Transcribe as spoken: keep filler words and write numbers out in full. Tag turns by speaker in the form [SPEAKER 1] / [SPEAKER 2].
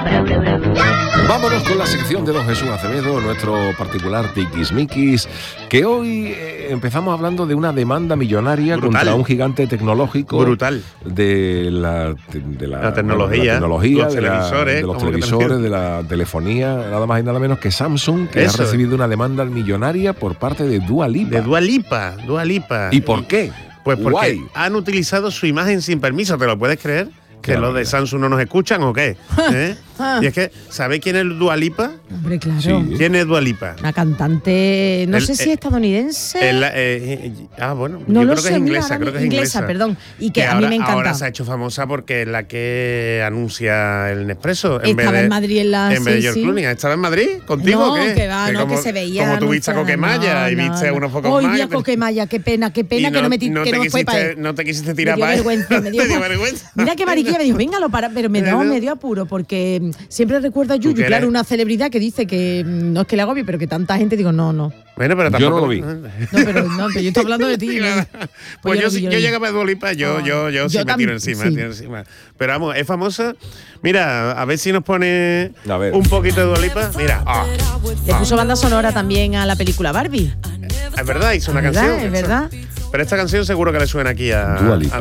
[SPEAKER 1] Vámonos con la sección de don Jesús Acevedo, nuestro particular tiquismiquis, que hoy eh, empezamos hablando de una demanda millonaria
[SPEAKER 2] Brutal.
[SPEAKER 1] contra un gigante tecnológico.
[SPEAKER 2] Brutal.
[SPEAKER 1] De la, de la,
[SPEAKER 2] La tecnología,
[SPEAKER 1] de la tecnología,
[SPEAKER 2] los
[SPEAKER 1] de, la-
[SPEAKER 2] televisores,
[SPEAKER 1] de los
[SPEAKER 2] ¿cómo que te
[SPEAKER 1] televisores,
[SPEAKER 2] refieres?
[SPEAKER 1] de la telefonía, nada más y nada menos que Samsung, que
[SPEAKER 2] Eso.
[SPEAKER 1] ha recibido una demanda millonaria por parte de Dua Lipa.
[SPEAKER 2] De Dua Lipa, Dua Lipa.
[SPEAKER 1] ¿Y por qué?
[SPEAKER 2] Pues porque
[SPEAKER 1] Guay.
[SPEAKER 2] han utilizado su imagen sin permiso, ¿te lo puedes creer?
[SPEAKER 1] Qué
[SPEAKER 2] ¿Que los de
[SPEAKER 1] barbaridad.
[SPEAKER 2] Samsung no nos escuchan o qué? ¿Eh? Y es que, ¿sabéis quién es Dua Lipa?
[SPEAKER 3] Hombre, claro.
[SPEAKER 1] Sí.
[SPEAKER 2] ¿Quién es Dua Lipa?
[SPEAKER 3] Una cantante, no
[SPEAKER 2] El-
[SPEAKER 3] sé si
[SPEAKER 2] eh,
[SPEAKER 3] enoestadounidense.
[SPEAKER 2] El- eh, ah, bueno,
[SPEAKER 3] No
[SPEAKER 2] yo
[SPEAKER 3] lo
[SPEAKER 2] creo que
[SPEAKER 3] sé,
[SPEAKER 2] es
[SPEAKER 3] mira,
[SPEAKER 2] inglesa,
[SPEAKER 3] ahora
[SPEAKER 2] creo que es
[SPEAKER 3] inglesa,
[SPEAKER 2] inglesa.
[SPEAKER 3] perdón, y que a
[SPEAKER 2] ahora,
[SPEAKER 3] mí me encanta.
[SPEAKER 2] Ahora se ha hecho famosa porque es la que anuncia el Nespresso. En
[SPEAKER 3] Estaba
[SPEAKER 2] vez de,
[SPEAKER 3] en Madrid en la-
[SPEAKER 2] En vez de
[SPEAKER 3] sí,
[SPEAKER 2] George
[SPEAKER 3] sí.
[SPEAKER 2] Clooney. ¿Estaba en Madrid contigo
[SPEAKER 3] No,
[SPEAKER 2] o qué?
[SPEAKER 3] que va, no,
[SPEAKER 2] como,
[SPEAKER 3] que se veía
[SPEAKER 2] Como tú viste a
[SPEAKER 3] anunciada,
[SPEAKER 2] Coquemaya y
[SPEAKER 3] no,
[SPEAKER 2] viste
[SPEAKER 3] no,
[SPEAKER 2] unos pocos
[SPEAKER 3] Hoy
[SPEAKER 2] más.
[SPEAKER 3] vi a
[SPEAKER 2] y te-
[SPEAKER 3] Coquemaya, qué pena, qué pena
[SPEAKER 2] y
[SPEAKER 3] que no me ti-
[SPEAKER 2] no
[SPEAKER 3] que
[SPEAKER 2] te
[SPEAKER 3] no fue para
[SPEAKER 2] quisiste,
[SPEAKER 3] él.
[SPEAKER 2] no te quisiste
[SPEAKER 3] Me
[SPEAKER 2] tirar
[SPEAKER 3] dio
[SPEAKER 2] para él.
[SPEAKER 3] vergüenza, me dio,
[SPEAKER 2] Te dio vergüenza.
[SPEAKER 3] Mira qué mariquilla, me dijo, venga, lo para, pero me dio, me dio apuro, porque mm, siempre recuerdo a
[SPEAKER 2] ¿Tú
[SPEAKER 3] Yuyu,
[SPEAKER 2] qué
[SPEAKER 3] claro,
[SPEAKER 2] eres?
[SPEAKER 3] una celebridad que dice que mm, no es que le agobie, pero que tanta gente, digo, no, no.
[SPEAKER 2] Bueno, pero
[SPEAKER 1] Yo
[SPEAKER 2] tampoco
[SPEAKER 1] no lo vi.
[SPEAKER 3] No, pero, no, pero yo estoy hablando de ti. ¿no?
[SPEAKER 2] Pues,
[SPEAKER 3] yo
[SPEAKER 2] yo,
[SPEAKER 3] lo vi,
[SPEAKER 2] sí-
[SPEAKER 3] yo
[SPEAKER 2] yo
[SPEAKER 3] lo vi.
[SPEAKER 2] llegaba a Dua Lipa, yo,
[SPEAKER 3] Ah,
[SPEAKER 2] yo, yo,
[SPEAKER 3] yo
[SPEAKER 2] sí me tiro
[SPEAKER 3] también,
[SPEAKER 2] encima,
[SPEAKER 3] sí.
[SPEAKER 2] tiro encima. Pero vamos, es famosa. Mira, a ver si nos pone
[SPEAKER 1] A ver.
[SPEAKER 2] un poquito de Dua Lipa. Mira, ah,
[SPEAKER 3] Le puso banda sonora también a la película Barbie.
[SPEAKER 2] es verdad, hizo una
[SPEAKER 3] ¿Verdad?
[SPEAKER 2] canción.
[SPEAKER 3] Es verdad.
[SPEAKER 2] Pero esta canción seguro que le suena aquí a,
[SPEAKER 1] Dua Lipa.
[SPEAKER 2] a